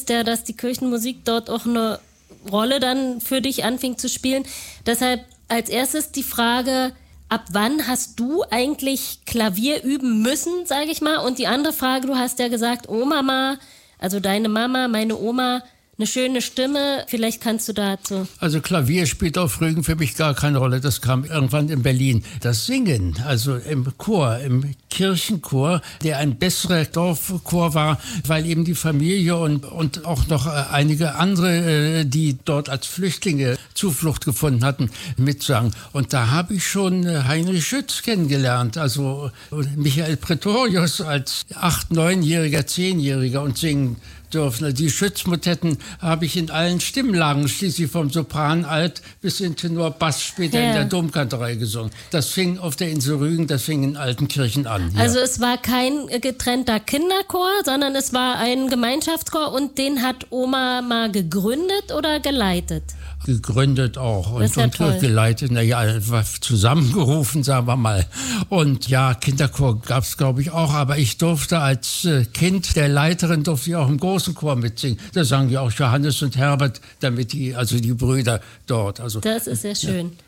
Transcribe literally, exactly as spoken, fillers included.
sagtest ja, dass die Kirchenmusik dort auch eine Rolle dann für dich anfing zu spielen. Deshalb als erstes die Frage, ab wann hast du eigentlich Klavier üben müssen, sage ich mal? Und die andere Frage, du hast ja gesagt, oh Mama, also deine Mama, meine Oma, eine schöne Stimme, vielleicht kannst du dazu. Also Klavier spielt auf Rügen für mich gar keine Rolle, das kam irgendwann in Berlin. Das Singen, also im Chor, im Kirchenchor, der ein besserer Dorfchor war, weil eben die Familie und, und auch noch einige andere, die dort als Flüchtlinge Zuflucht gefunden hatten, mitsangen. Und da habe ich schon Heinrich Schütz kennengelernt, also Michael Pretorius als acht-, neunjähriger, zehnjähriger und singen dürfen. Die Schützmotetten habe ich in allen Stimmlagen, schließlich vom Sopran alt bis in Tenor Bass später ja. in der Domkantorei gesungen. Das fing auf der Insel Rügen, das fing in Altenkirchen an. Ja. Also es war kein getrennter Kinderchor, sondern es war ein Gemeinschaftschor und den hat Oma mal gegründet oder geleitet? Gegründet auch und, ja und geleitet, naja, zusammengerufen, sagen wir mal. Und ja, Kinderchor gab es, glaube ich, auch, aber ich durfte als äh, Kind der Leiterin, durfte ich auch im großen Chor mitsingen. Da sagen wir auch Johannes und Herbert, damit die, also die Brüder dort. Also, das ist sehr schön. Ja.